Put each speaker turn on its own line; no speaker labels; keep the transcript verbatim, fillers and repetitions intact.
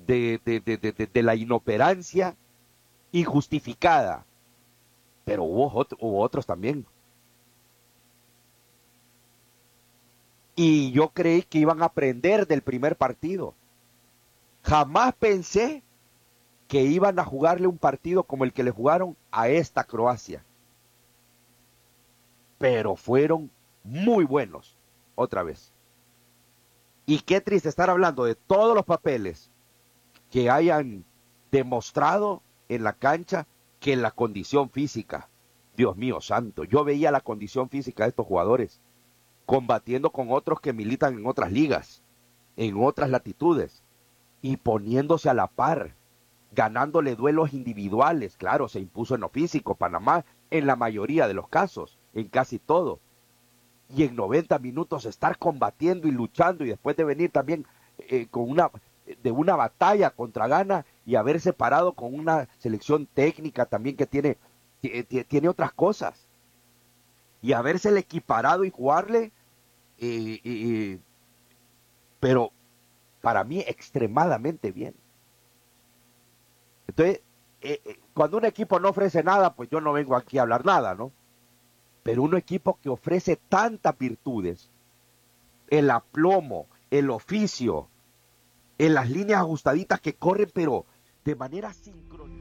de, de, de, de, de la inoperancia injustificada, pero hubo, otro, hubo otros también. Y yo creí que iban a aprender del primer partido. Jamás pensé que iban a jugarle un partido como el que le jugaron a esta Croacia. Pero fueron muy buenos, otra vez. Y qué triste estar hablando de todos los papeles que hayan demostrado en la cancha que la condición física, Dios mío santo, yo veía la condición física de estos jugadores combatiendo con otros que militan en otras ligas, en otras latitudes, y poniéndose a la par, ganándole duelos individuales. Claro, se impuso en lo físico Panamá en la mayoría de los casos, en casi todo. Y en noventa minutos estar combatiendo y luchando, y después de venir también eh, con una de una batalla contra Ghana y haberse parado con una selección técnica también que tiene, tiene otras cosas. Y haberse equiparado y jugarle, eh, eh, pero para mí extremadamente bien. Entonces, eh, eh, cuando un equipo no ofrece nada, pues yo no vengo aquí a hablar nada, ¿no? Pero un equipo que ofrece tantas virtudes, el aplomo, el oficio, en las líneas ajustaditas que corren, pero de manera sincronizada.